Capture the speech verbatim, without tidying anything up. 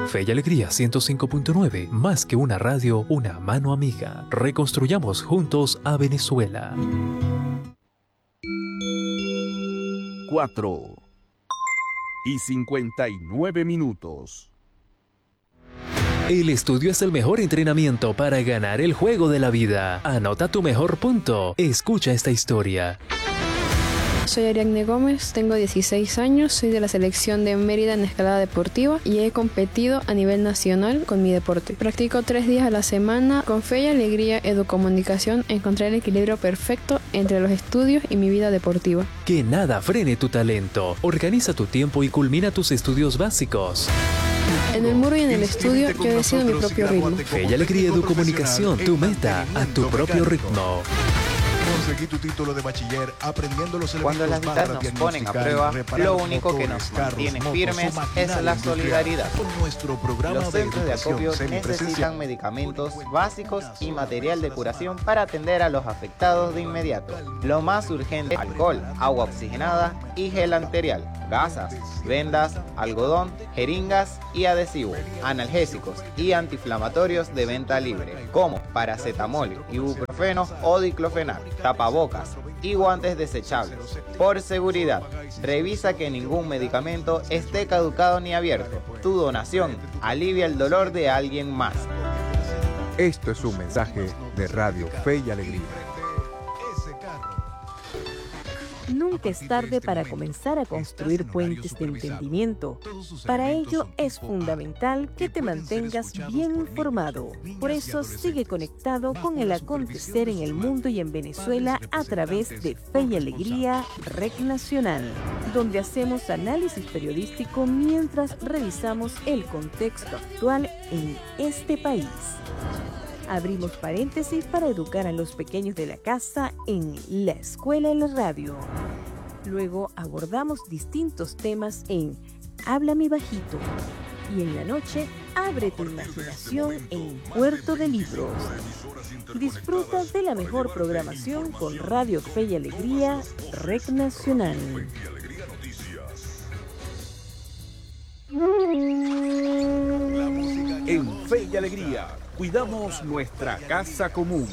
Fe y Alegría ciento cinco punto nueve, más que una radio, una mano amiga. Reconstruyamos juntos a Venezuela. Cuatro y cincuenta y nueve minutos. El estudio es el mejor entrenamiento para ganar el juego de la vida. Anota tu mejor punto. Escucha esta historia. Soy Ariadne Gómez, tengo dieciséis años, soy de la selección de Mérida en escalada deportiva y he competido a nivel nacional con mi deporte. Practico tres días a la semana. Con Fe y Alegría Educomunicación encontré el equilibrio perfecto entre los estudios y mi vida deportiva. Que nada frene tu talento. Organiza tu tiempo y culmina tus estudios básicos. En el muro y en el estudio yo decido mi propio ritmo. Fe y Alegría Educomunicación, tu meta a tu propio ritmo. Conseguí tu título de bachiller aprendiendo los Cuando las mitades nos ponen a prueba, lo único que nos mantiene firmes es la solidaridad. Los centros de acopio necesitan medicamentos básicos y material de curación para atender a los afectados de inmediato. Lo más urgente: alcohol, agua oxigenada y gel arterial, gasas, vendas, algodón, jeringas y adhesivos, analgésicos y antiinflamatorios de venta libre, como paracetamol, ibuprofeno o diclofenac, tapabocas y guantes desechables. Por seguridad, revisa que ningún medicamento esté caducado ni abierto. Tu donación alivia el dolor de alguien más. Esto es un mensaje de Radio Fe y Alegría. Nunca es tarde para comenzar a construir puentes de entendimiento. Para ello es fundamental que te mantengas bien informado. Por eso sigue conectado con el acontecer en el mundo y en Venezuela a través de Fe y Alegría Red Nacional, donde hacemos análisis periodístico mientras revisamos el contexto actual en este país. Abrimos paréntesis para educar a los pequeños de la casa en La Escuela en la Radio. Luego abordamos distintos temas en Háblame Bajito. Y en la noche, abre tu imaginación en Puerto de Libros. Disfruta de la mejor programación con Radio Fe y Alegría Red Nacional. En Fe y Alegría, cuidamos nuestra casa común.